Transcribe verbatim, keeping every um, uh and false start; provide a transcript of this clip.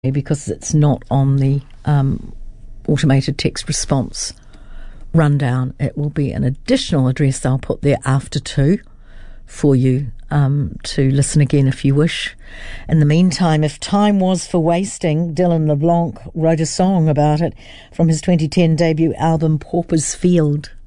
because it's not on the um, automated text response rundown. It will be an additional address they'll put there after two for you um, to listen again if you wish. In the meantime, if time was for wasting, Dylan LeBlanc wrote a song about it from his twenty ten debut album Pauper's Field.